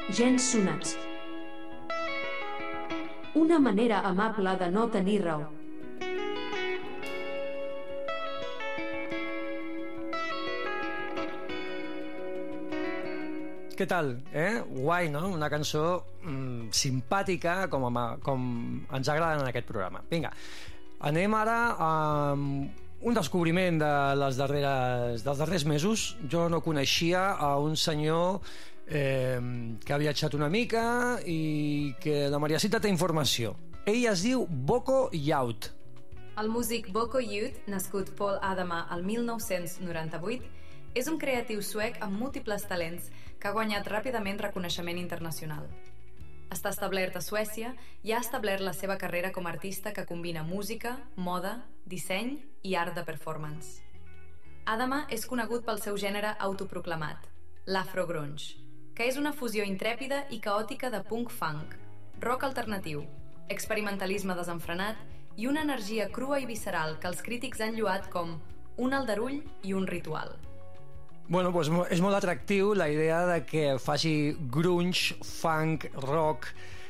gens sonats. Una manera amable de no tenir raó. Què tal? Guai, no? Una cançó simpàtica com ens agrada en aquest programa. Vinga, anem ara a un descobriment dels darrers mesos. Jo no coneixia a un senyor que ha viatjat una mica i que la Mariacita té informació. Ell es diu Boko Youth. El músic Boko Youth, nascut Paul Adama al 1998, és un creatiu suec amb múltiples talents que ha guanyat ràpidament reconeixement internacional. Està establert a Suècia i ha establert la seva carrera com a artista que combina música, moda, disseny i art de performance. Adama és conegut pel seu gènere autoproclamat, l'afro-grunge, que és una fusió intrèpida i caòtica de punk-funk, rock alternatiu, experimentalisme desenfrenat i una energia crua i visceral que els crítics han lloat com un aldarull i un ritual. Bueno, doncs és molt atractiu la idea de que faci grunge, funk, rock,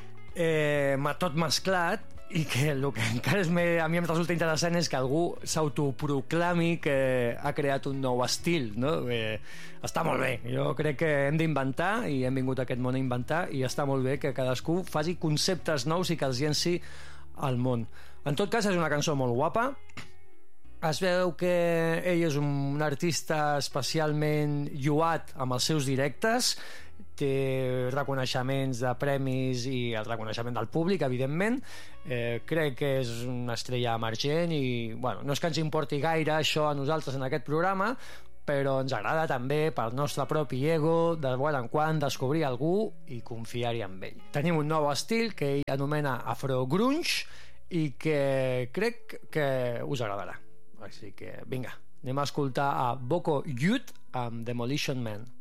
tot mesclat, i que el que encara a mi em resulta interessant és que algú s'autoproclami que ha creat un nou estil, no? Està molt bé, jo crec que hem d'inventar i hem vingut a aquest món a inventar i està molt bé que cadascú faci conceptes nous i que els llenci al món. En tot cas, és una cançó molt guapa. Es veu que ell és un artista especialment lloat amb els seus directes, té reconeixements de premis i el reconeixement del públic, evidentment. Crec que és una estrella emergent i bueno, no és que ens importi gaire això a nosaltres en aquest programa, però ens agrada també pel nostre propi ego de quan en quan descobrir algú i confiar-hi en ell. Tenim un nou estil que ell anomena afro-grunge i que crec que us agradarà. Així que vinga, anem a escoltar a Boko Youth amb Demolition Man.